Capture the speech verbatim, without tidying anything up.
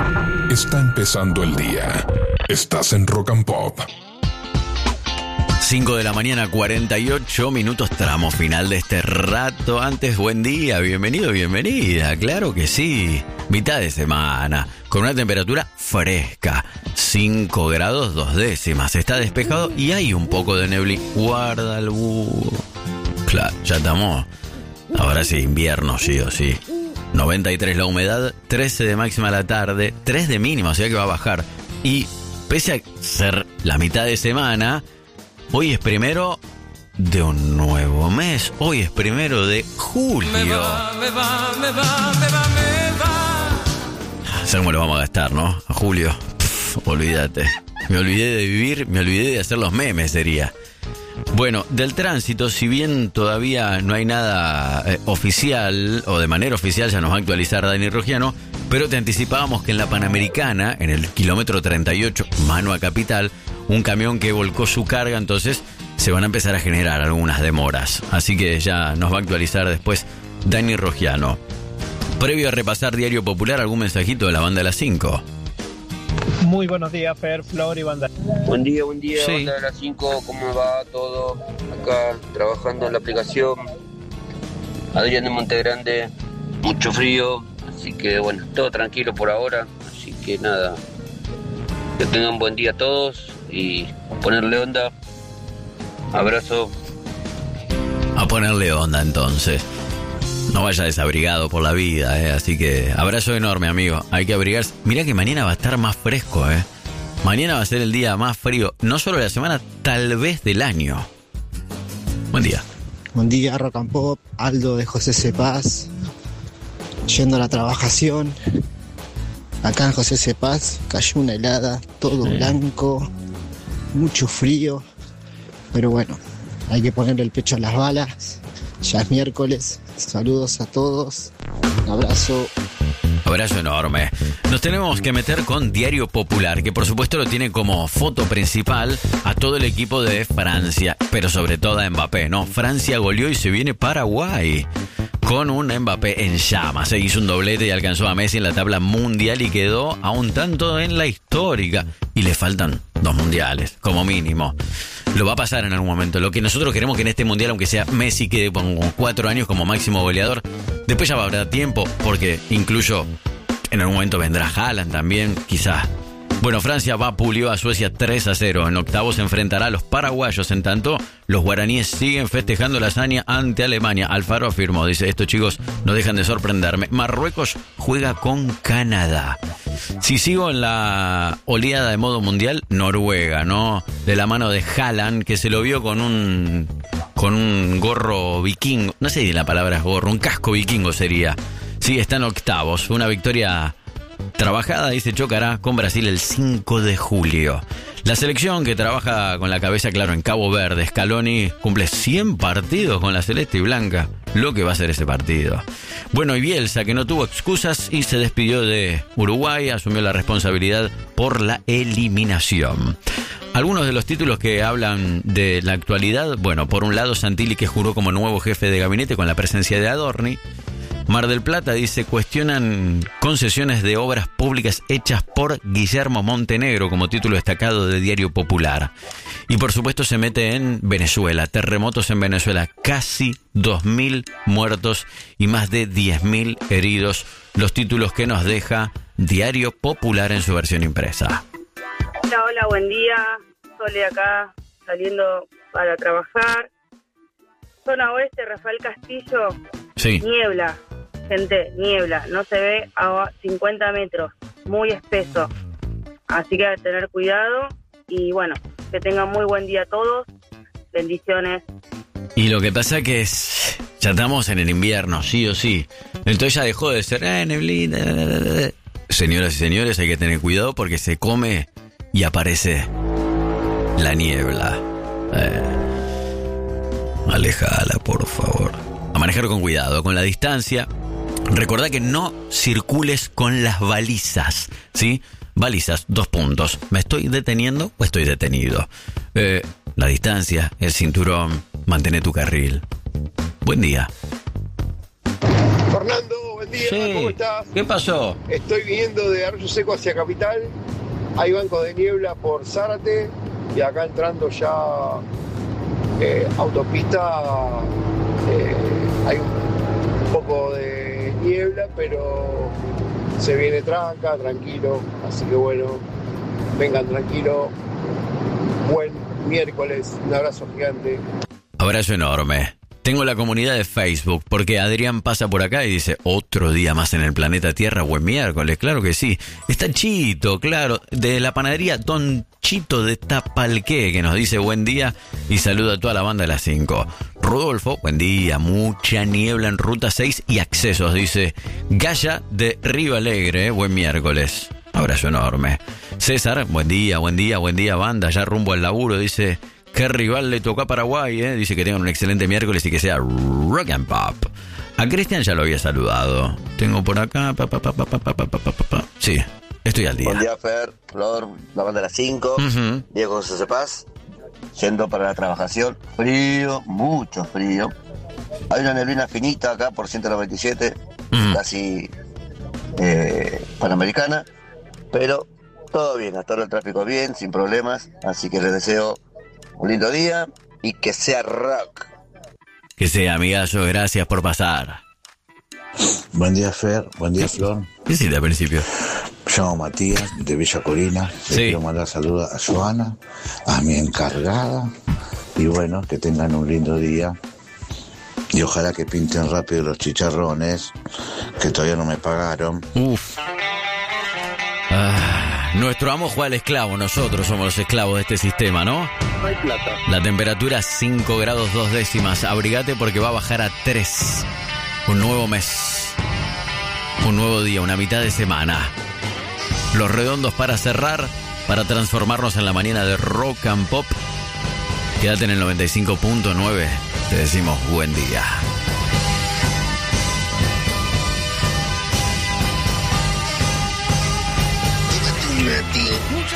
Está empezando el día. Estás en Rock and Pop. cinco de la mañana, cuarenta y ocho minutos, tramo final de este rato. Antes, buen día, bienvenido, bienvenida, claro que sí. Mitad de semana, con una temperatura fresca, cinco grados dos décimas. Está despejado y hay un poco de neblina. Guarda el búho. Claro, ya estamos. Ahora sí, invierno, sí o sí. noventa y tres la humedad, trece de máxima a la tarde, tres de mínima, o sea que va a bajar. Y pese a ser la mitad de semana, hoy es primero de un nuevo mes. Hoy es primero de julio. Me va, me va, me va, me va, me va. ¿Sabes cómo lo vamos a gastar, no? A julio. Pff, olvídate. Me olvidé de vivir, me olvidé de hacer los memes, sería. Bueno, del tránsito, si bien todavía no hay nada eh, oficial, o de manera oficial ya nos va a actualizar Dani Rogiano, pero te anticipábamos que en la Panamericana, en el kilómetro treinta y ocho, mano a Capital, un camión que volcó su carga, entonces se van a empezar a generar algunas demoras. Así que ya nos va a actualizar después Dani Rogiano. Previo a repasar Diario Popular, ¿algún mensajito de la banda de las cinco? Muy buenos días, Fer, Flor y banda. Buen día, buen día, sí. Banda de las cinco, ¿cómo va todo? Acá trabajando en la aplicación. Adrián de Montegrande, mucho frío, así que bueno, todo tranquilo por ahora, así que nada, que tengan un buen día todos y ponerle onda. Abrazo. A ponerle onda entonces. No vaya desabrigado por la vida, ¿eh? Así que abrazo enorme, amigo. Hay que abrigarse. Mirá que mañana va a estar más fresco, ¿eh? Mañana va a ser el día más frío, no solo de la semana, tal vez del año. Buen día. Buen día, Rock and Pop. Aldo de José Cepaz. Yendo a la trabajación. Acá en José Cepaz cayó una helada, todo sí. Blanco, mucho frío. Pero bueno, hay que ponerle el pecho a las balas. Ya es miércoles. Saludos a todos. Un abrazo. Abrazo enorme. Nos tenemos que meter con Diario Popular, que por supuesto lo tiene como foto principal a todo el equipo de Francia, pero sobre todo a Mbappé, ¿no? Francia goleó y se viene Paraguay con un Mbappé en llamas. Se hizo un doblete y alcanzó a Messi en la tabla mundial y quedó a un tanto en la histórica. Y le faltan dos mundiales, como mínimo. Lo va a pasar en algún momento. Lo que nosotros queremos que en este mundial, aunque sea Messi, quede con cuatro años como máximo goleador. Después ya habrá tiempo, porque incluso en algún momento vendrá Haaland también, quizás. Bueno, Francia vapuleó a Suecia tres a cero. En octavos se enfrentará a los paraguayos. En tanto, los guaraníes siguen festejando la hazaña ante Alemania. Alfaro afirmó, dice, estos chicos no dejan de sorprenderme. Marruecos juega con Canadá. Si sigo en la oleada de modo mundial, Noruega, ¿no? De la mano de Haaland, que se lo vio con un con un gorro vikingo. No sé si la palabra es gorro, un casco vikingo sería. Sí, está en octavos. Una victoria trabajada y se chocará con Brasil el cinco de julio. La selección que trabaja con la cabeza, claro, en Cabo Verde, Scaloni, cumple cien partidos con la celeste y blanca. Lo que va a ser ese partido. Bueno, y Bielsa, que no tuvo excusas y se despidió de Uruguay, asumió la responsabilidad por la eliminación. Algunos de los títulos que hablan de la actualidad, bueno, por un lado, Santilli, que juró como nuevo jefe de gabinete con la presencia de Adorni. Mar del Plata dice, cuestionan concesiones de obras públicas hechas por Guillermo Montenegro, como título destacado de Diario Popular. Y por supuesto se mete en Venezuela, terremotos en Venezuela, casi dos mil muertos y más de diez mil heridos, los títulos que nos deja Diario Popular en su versión impresa. Hola, hola, buen día, Sole acá, saliendo para trabajar. Zona oeste, Rafael Castillo, sí. Niebla. Gente, niebla, no se ve a cincuenta metros, muy espeso, así que hay que tener cuidado y bueno, que tengan muy buen día todos, bendiciones. Y lo que pasa que es, ya estamos en el invierno, sí o sí, entonces ya dejó de ser eh, neblina. Señoras y señores, hay que tener cuidado porque se come y aparece la niebla. Eh, alejala, por favor. A manejar con cuidado, con la distancia. Recordá que no circules con las balizas, ¿sí? Balizas, dos puntos. ¿Me estoy deteniendo o estoy detenido? Eh, la distancia, el cinturón, mantén tu carril. Buen día. Fernando, buen buen día, Sí. ¿cómo estás? ¿Qué pasó? Estoy viniendo de Arroyo Seco hacia Capital, hay bancos de niebla por Zárate y acá entrando ya eh, autopista, eh, hay un poco de niebla, pero se viene tranca, tranquilo, así que bueno, vengan tranquilo, buen miércoles, un abrazo gigante. Abrazo enorme. Tengo la comunidad de Facebook porque Adrián pasa por acá y dice otro día más en el planeta Tierra, buen miércoles, claro que sí. Está Chito, claro, de la panadería Don Chito de Tapalqué, que nos dice buen día y saluda a toda la banda de las cinco. Rodolfo, buen día, mucha niebla en Ruta seis y accesos, dice Gaya de Río Alegre, buen miércoles. Abrazo enorme. César, buen día, buen día, buen día, banda, ya rumbo al laburo, dice... ¿Qué rival le tocó a Paraguay? Eh? Dice que tengan un excelente miércoles y que sea rock and pop. A Cristian ya lo había saludado. Tengo por acá... Pa, pa, pa, pa, pa, pa, pa, pa, pa. Sí, estoy al día. Buen día, Fer, Flor, la banda de las cinco. Uh-huh. Diego José Cepaz, yendo para la trabajación. Frío, mucho frío. Hay una neblina finita acá por ciento noventa y siete, uh-huh. casi eh, panamericana. Pero todo bien, hasta ahora el tráfico bien, sin problemas. Así que les deseo un lindo día y que sea rock. Que sea, amigazo, gracias por pasar. Buen día, Fer, buen día, Flor. ¿Qué hiciste al principio? Me llamo Matías, de Villa Corina. Le sí. quiero mandar saludos a Joana, a mi encargada. Y bueno, que tengan un lindo día. Y ojalá que pinten rápido los chicharrones, que todavía no me pagaron. Uf. Ah. Nuestro amo juega al esclavo, nosotros somos los esclavos de este sistema, ¿no? No hay plata. La temperatura cinco grados dos décimas. Abrigate porque va a bajar a tres. Un nuevo mes. Un nuevo día, una mitad de semana. Los redondos para cerrar, para transformarnos en la mañana de rock and pop. Quédate en el noventa y cinco punto nueve. Te decimos buen día. Mucha